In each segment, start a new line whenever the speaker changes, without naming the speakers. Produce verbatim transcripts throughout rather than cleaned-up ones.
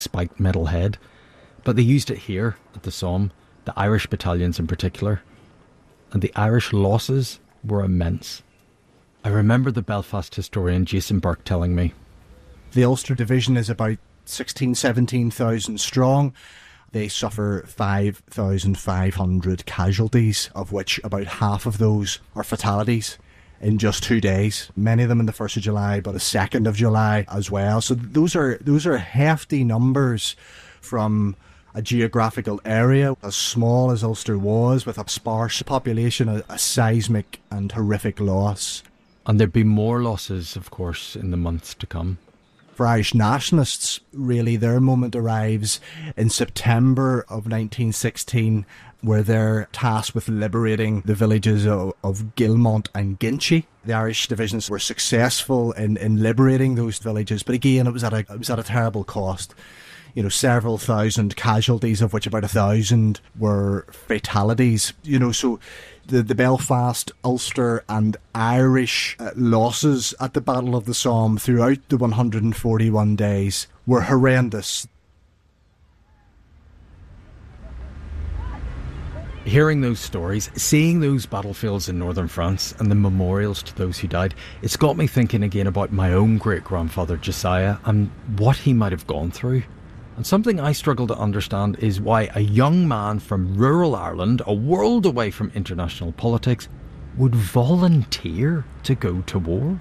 spiked metal head. But they used it here at the Somme, the Irish battalions in particular. And the Irish losses were immense. I remember the Belfast historian Jason Burke telling me,
the Ulster Division is about sixteen, seventeen thousand strong. They suffer five thousand five hundred casualties, of which about half of those are fatalities in just two days. Many of them in the first of July, but the second of July as well. So those are those are hefty numbers from a geographical area as small as Ulster was, with a sparse population, a, a seismic and horrific loss.
And there'd be more losses, of course, in the months to come.
For Irish nationalists, really, their moment arrives in September of nineteen sixteen, where they're tasked with liberating the villages of, of Gilmont and Ginchy. The Irish divisions were successful in, in liberating those villages, but again, it was at a it was at a terrible cost. You know, several thousand casualties, of which about a thousand were fatalities. You know, so the, the Belfast, Ulster and Irish uh, losses at the Battle of the Somme throughout the one hundred forty-one days were horrendous.
Hearing those stories, seeing those battlefields in northern France and the memorials to those who died, it's got me thinking again about my own great-grandfather Josiah and what he might have gone through. And something I struggle to understand is why a young man from rural Ireland, a world away from international politics, would volunteer to go to war.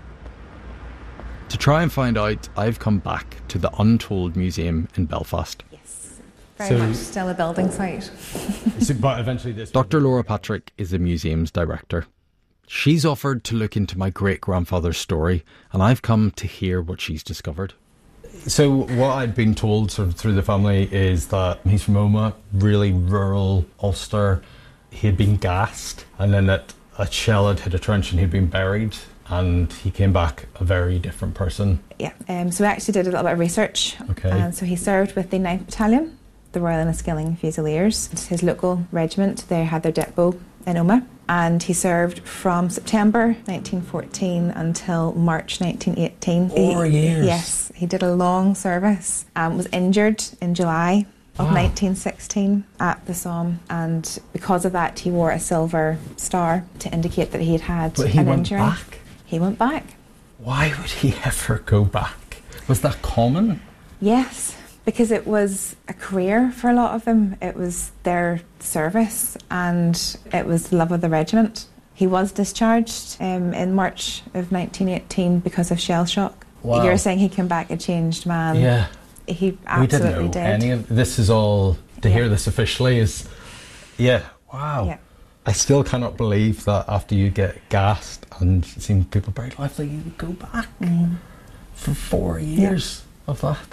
To try and find out, I've come back to the Untold Museum in Belfast.
Yes, very so, much still a building site.
so, but eventually this Doctor Laura Patrick is the museum's director. She's offered to look into my great-grandfather's story, and I've come to hear what she's discovered.
So what I'd been told sort of through the family is that he's from Omagh, really rural Ulster. He had been gassed, and then that a shell had hit a trench and he'd been buried, and he came back a very different person.
Yeah, um, so we actually did a little bit of research.
Okay.
And so he served with the ninth Battalion, the Royal Enniskilling Fusiliers. His local regiment, they had their depot in Omagh. And he served from September nineteen fourteen until March nineteen eighteen.
Four
he,
years?
Yes, he did a long service. Um, was injured in July of wow. nineteen sixteen at the Somme, and because of that he wore a silver star to indicate that he had had
but he
an
went
injury.
Back?
He went back.
Why would he ever go back? Was that common?
Yes. Because it was a career for a lot of them. It was their service and it was the love of the regiment. He was discharged um, in March of nineteen eighteen because of shell shock.
Wow.
You're saying he came back a changed man.
Yeah.
He absolutely
we didn't know
did.
Any of this is all to
yeah.
hear this officially is yeah, wow. Yeah. I still cannot believe that after you get gassed and seeing people buried alive that you would go back mm. for four years yeah. of that.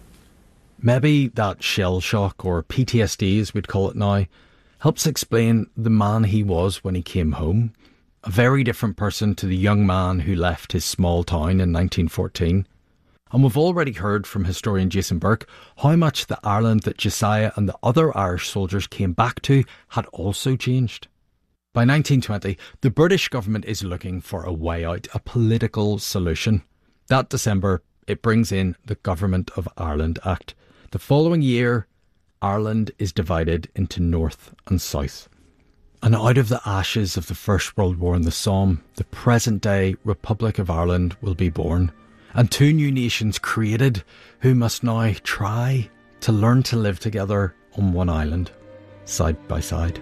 Maybe that shell shock, or P T S D as we'd call it now, helps explain the man he was when he came home. A very different person to the young man who left his small town in nineteen fourteen. And we've already heard from historian Jason Burke how much the Ireland that Josiah and the other Irish soldiers came back to had also changed. By nineteen twenty, the British government is looking for a way out, a political solution. That December, it brings in the Government of Ireland Act. The following year, Ireland is divided into North and South. And out of the ashes of the First World War in the Somme, the present-day Republic of Ireland will be born. And two new nations created who must now try to learn to live together on one island, side by side.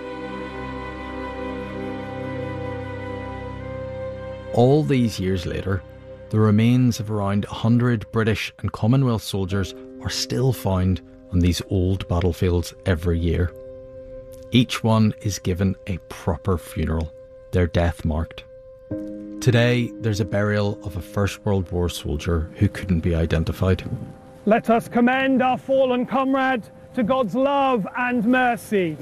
All these years later, the remains of around one hundred British and Commonwealth soldiers are still found on these old battlefields every year. Each one is given a proper funeral, their death marked. Today, there's a burial of a First World War soldier who couldn't be identified.
Let us commend our fallen comrade to God's love and mercy.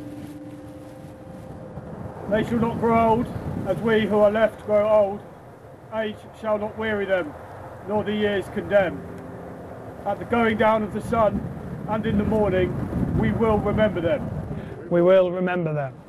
They shall not grow old, as we who are left grow old. Age shall not weary them, nor the years condemn. At the going down of the sun and in the morning, we will remember them.
We will remember them.